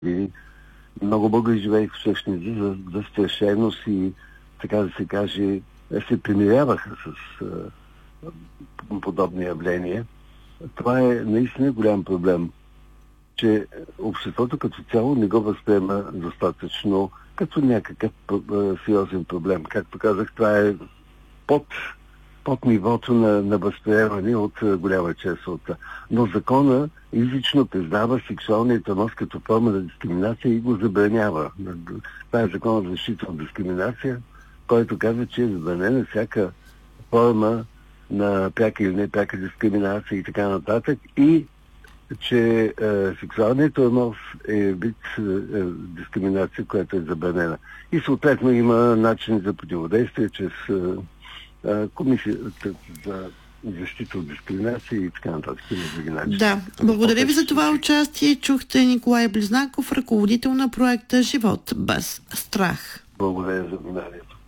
И много българи живееха в същност, застрашеност и, така да се каже, се примиряваха с подобни явления. Това е наистина голям проблем, че обществото като цяло не го възприема достатъчно като някакъв сериозен проблем. Както казах, това е под нивото на възприемане от голяма част от. Но закона изрично признава сексуалния тормоз като форма на дискриминация и го забранява. Това е закон за защита от дискриминация, който казва, че е забранена всяка форма на пряка или непряка дискриминация и така нататък, и че сексуалният тормоз е вид дискриминация, която е забранена. И съответно има начин за противодействие чрез Комисията за защита от дискриминация и така нататък. Да, благодаря ви за това участие. Чухте Николай Близнаков, ръководител на проекта Живот без страх. Благодаря за вниманието.